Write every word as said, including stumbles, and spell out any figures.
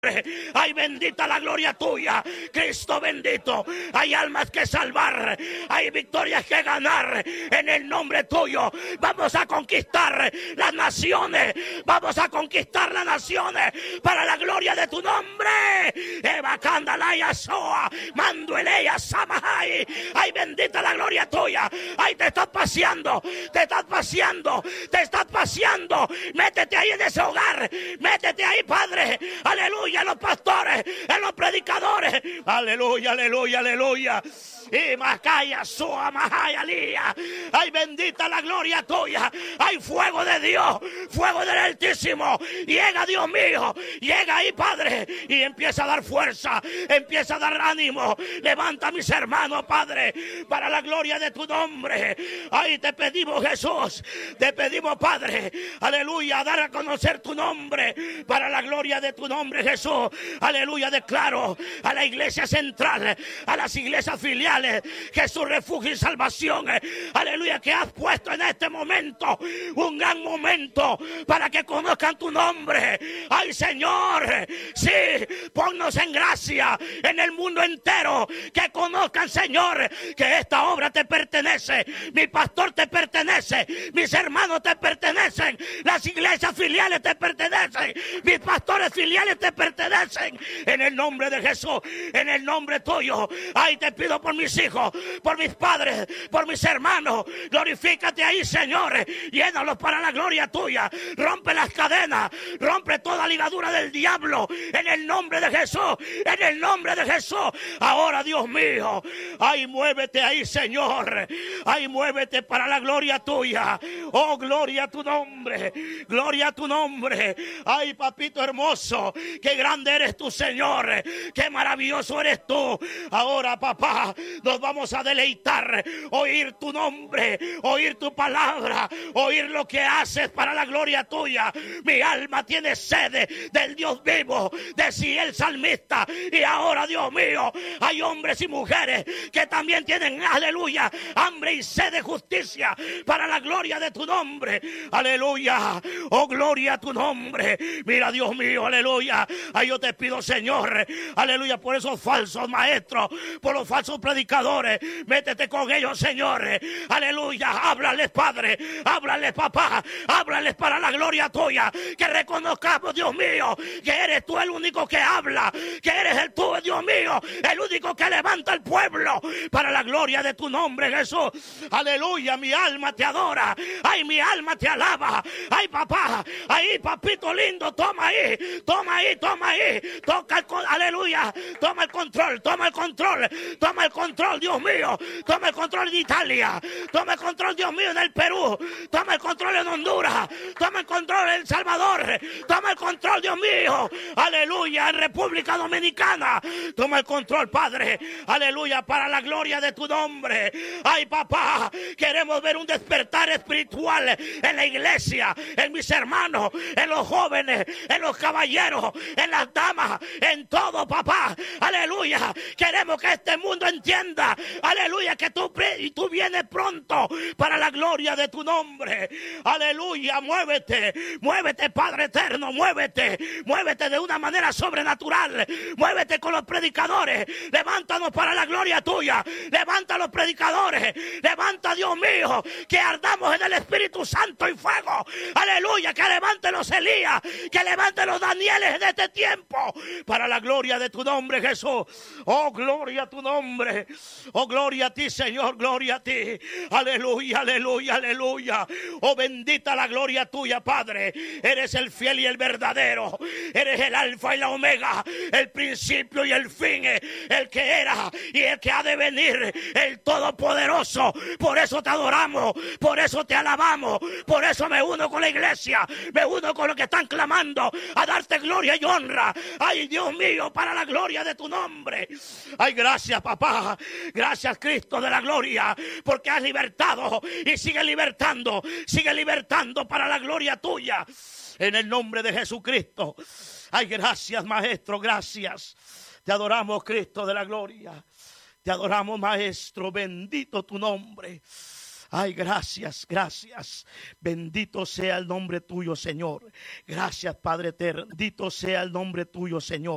nombre. Ay, bendita la gloria tuya, Cristo bendito. Hay almas que salvar, hay victorias que ganar en el nombre tuyo. Vamos a conquistar las naciones, vamos a conquistar las naciones para la gloria de tu nombre. Eva Candalaya Soa, Mandueleya Samahai. Ay, bendita la gloria tuya. Ay, te estás paseando, te estás paseando, te estás paseando. Métete ahí en ese hogar, métete ahí, Padre. Aleluya, en los pastores, en los predicadores. Aleluya, aleluya, aleluya. Y Macaya Soa Mahaya Lía. Ay, bendita la gloria tuya. Ay, fuego de Dios, fuego del Altísimo. Llega, Dios mío, llega ahí, Padre, y empieza a dar fuerza, empieza a dar ánimo. Levanta a mis hermanos, Padre, para la gloria de tu nombre. Ay, te pedimos, Jesús, te pedimos, Padre, aleluya, dar a conocer tu nombre para la gloria de tu nombre, Jesús. Aleluya, declaro a la iglesia central, a las iglesias filiales, Jesús, refugio y salvación. Aleluya, que has puesto en este momento un gran momento para que conozcan tu nombre. Ay, Señor, sí, ponnos en gracia en el mundo entero, que conozcan, Señor, que esta obra te pertenece, mi pastor te pertenece, mis hermanos te pertenecen, las iglesias filiales te pertenecen, mis pastores filiales te pertenecen, en el nombre de Jesús, en el nombre tuyo. Ay, te pido por mis hijos, por mis padres, por mis hermanos, glorifícate ahí, Señor, llénalos para la gloria tuya, rompe las cadenas, rompe toda ligadura del diablo, en el nombre de Jesús, en el nombre de Jesús. Ahora, Dios mío, ay, muévete ahí, Señor, ay, muévete para la gloria tuya. Oh, gloria a tu nombre, gloria a tu nombre. Ay, papito hermoso, qué grande eres tú, Señor, qué maravilloso eres tú. Ahora, papá, nos vamos a deleitar, oír tu nombre, oír tu palabra, oír lo que haces para la gloria tuya. Mi alma tiene sed del Dios vivo, decía el salmista. Y ahora, Dios mío, hay hombres y mujeres que también tienen, aleluya, hambre y sed de justicia para la gloria de tu nombre. Aleluya, oh, gloria a tu nombre. Mira, Dios mío, aleluya. Ay, yo te pido, Señor, aleluya, por esos falsos maestros, por los falsos predicadores, métete con ellos, Señor. Aleluya, háblales, Padre, háblales, papá, háblales para la gloria tuya. Que reconozcamos, Dios mío, que eres tú el único que habla, que eres el tú, Dios mío, el único que levanta al pueblo para la gloria de tu nombre, Jesús. Aleluya, mi alma te adora, ay, mi alma te alaba. Ay, papá, ahí, papito lindo, toma ahí, toma ahí, toma ahí, toca el, aleluya, toma el control, toma el control, toma el control, Dios mío, toma el control de Italia, toma el control, Dios mío, en el Perú, toma el control en Honduras, toma el control en El Salvador, toma el control, Dios mío, aleluya, en República Dominicana, toma el control, Padre, aleluya, para la gloria de tu nombre. Ay, papá, queremos ver un despertar espiritual en la iglesia, en mis hermanos, en los jóvenes, en los caballeros, en las damas, en todo, papá, aleluya. Queremos que este mundo entienda, aleluya, que tú, tú vienes pronto para la gloria de tu nombre. Aleluya, muévete, muévete, Padre eterno, muévete, muévete de una manera sobrenatural, muévete con los predicadores, levántanos para la gloria tuya, levanta a los predicadores, levanta, Dios mío, que ardamos en el Espíritu Santo y fuego, aleluya, que levante los Elías, que levante los Danieles de este tiempo, para la gloria de tu nombre, Jesús. Oh, gloria a tu nombre, oh, gloria a ti, Señor, gloria a ti, aleluya, aleluya, aleluya. Oh, bendita la gloria tuya, Padre, eres el fiel y el verdadero, eres el alfa y la omega, el principio y el fin, el que era y el que ha de venir, el todopoderoso. Por eso te adoramos, por eso te alabamos, por eso me uno con la iglesia, me uno con los que están clamando a darte gloria y honra. Ay, Dios mío, para la gloria de tu nombre. Ay, gracias, papá, gracias, Cristo de la gloria, porque has libertado y sigue libertando, sigue libertando para la gloria tuya, en el nombre de Jesucristo. Ay, gracias, Maestro, gracias. Te adoramos, Cristo de la gloria. Te adoramos, Maestro, bendito tu nombre. Ay, gracias, gracias. Bendito sea el nombre tuyo, Señor. Gracias, Padre eterno. Bendito sea el nombre tuyo, Señor.